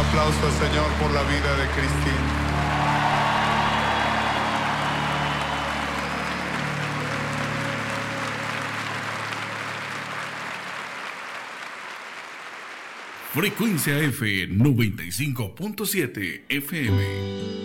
aplauso al Señor por la vida de Cristina. Frecuencia F 95.7 FM.